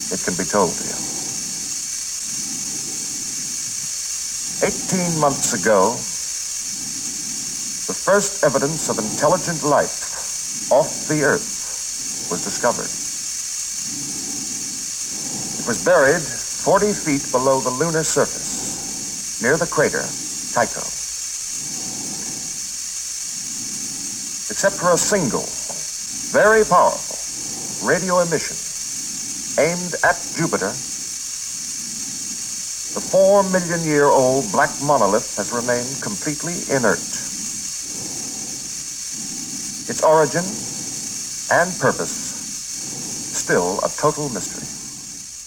it can be told to you. 18 months ago, the first evidence of intelligent life off the Earth was discovered. It was buried 40 feet below the lunar surface, near the crater Tycho. Except for a single, very powerful radio emission aimed at Jupiter, the 4-million-year-old black monolith has remained completely inert. Its origin and purpose still a total mystery.